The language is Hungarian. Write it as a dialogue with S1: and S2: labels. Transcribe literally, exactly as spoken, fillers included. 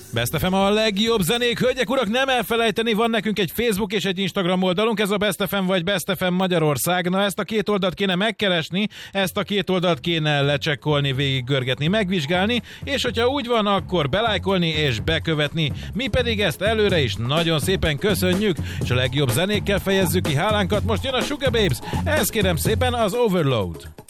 S1: Best ef em a legjobb zenék, hölgyek, urak, nem elfelejteni, van nekünk egy Facebook és egy Instagram oldalunk, ez a Best ef em vagy Best ef em Magyarország. Na, ezt a két oldalt kéne megkeresni, ezt a két oldalt kéne lecsekkolni, végiggörgetni, megvizsgálni, és hogyha úgy van, akkor belájkolni és bekövetni. Mi pedig ezt előre is nagyon szépen köszönjük, és a legjobb zenékkel fejezzük ki hálánkat. Most jön a Sugababes, ez kérem szépen az Overload.